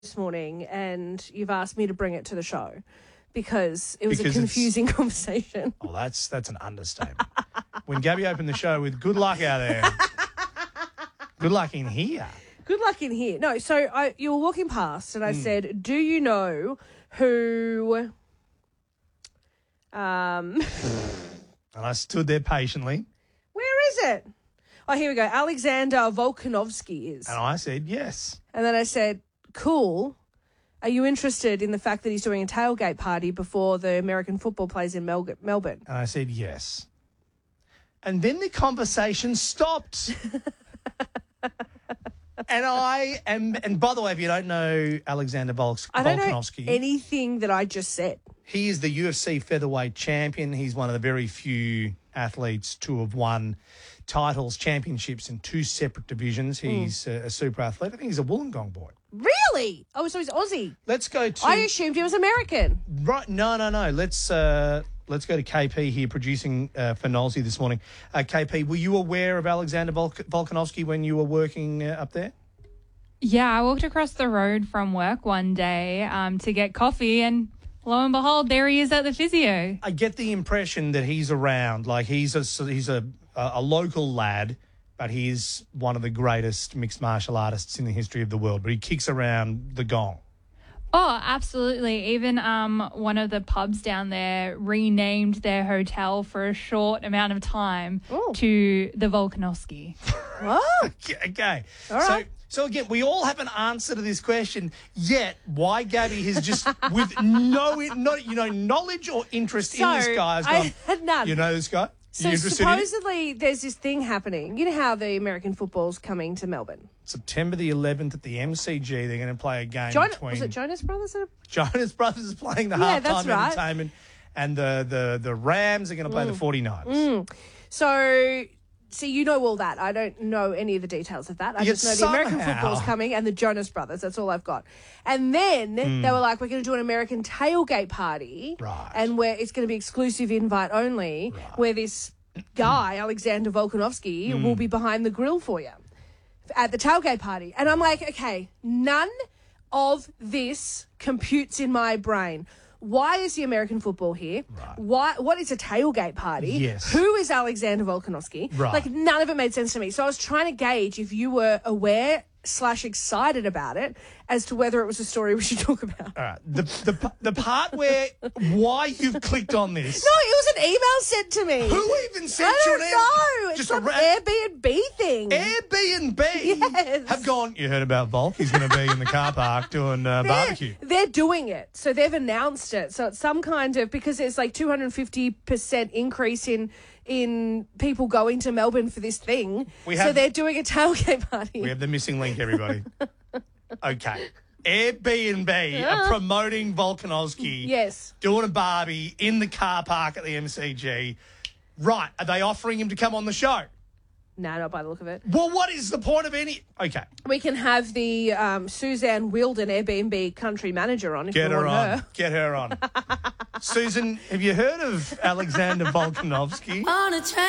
this morning and you've asked me to bring it to the show because it was a confusing conversation. Oh, that's an understatement. When Gabby opened the show with good luck out there, good luck in here. Good luck in here. No, so you were walking past and I said, do you know who... And I stood there patiently. Where is it? Oh, here we go. Alexander Volkanovski is. And I said, yes. And then I said, cool. Are you interested in the fact that he's doing a tailgate party before the American football plays in Melbourne? And I said, yes. And then the conversation stopped. And by the way, if you don't know Alexander Volkanovski. I don't know anything that I just said. He is the UFC featherweight champion. He's one of the very few athletes to have won titles, championships in two separate divisions. He's a super athlete. I think he's a Wollongong boy. Really? Oh, so he's Aussie. Let's go to... I assumed he was American. Right. No. Let's go to KP here producing for Nolsey this morning. KP, were you aware of Alexander Volkanovski when you were working up there? Yeah, I walked across the road from work one day to get coffee and lo and behold, there he is at the physio. I get the impression that he's around. Like he's a local lad, but he's one of the greatest mixed martial artists in the history of the world. But he kicks around the gong. Oh, absolutely. Even one of the pubs down there renamed their hotel for a short amount of time to the Volkanovski. Oh. Okay. All right. So again, we all have an answer to this question, yet why Gabby has just, with no knowledge or interest in this guy, has gone, I had none. You know this guy? So supposedly there's this thing happening. You know how the American football's coming to Melbourne? September the 11th at the MCG, they're going to play a game between... Was it Jonas Brothers? Jonas Brothers is playing the halftime entertainment, and the Rams are going to play the 49ers. So you know all that. I don't know any of the details of that. I just know the American football's coming and the Jonas Brothers. That's all I've got. And then they were like, we're going to do an American tailgate party. Right. And where it's going to be exclusive invite only, where this guy, Alexander Volkanovski, will be behind the grill for you at the tailgate party. And I'm like, okay, none of this computes in my brain. Why is the American football here? Right. What is a tailgate party? Yes. Who is Alexander Volkanovski? Right. Like, none of it made sense to me. So I was trying to gauge if you were aware / excited about it as to whether it was a story we should talk about. All right. The part where why you've clicked on this. No, it was an email sent to me. Who even sent you an email? I don't know. It's some Airbnb thing. Airbnb? Yes. Have gone, you heard about Volk? He's going to be in the car park doing barbecue. They're doing it. So they've announced it. So it's some kind of, because it's like 250% increase in people going to Melbourne for this thing. So they're doing a tailgate party. We have the missing link, everybody. Okay. Airbnb are promoting Volkanovski. Yes. Doing a barbie in the car park at the MCG. Right. Are they offering him to come on the show? No, not by the look of it. Well, what is the point of any... Okay. We can have the Suzanne Wilden Airbnb country manager on if you want her. Get her on. Susan, have you heard of Alexander Volkanovski? On a train.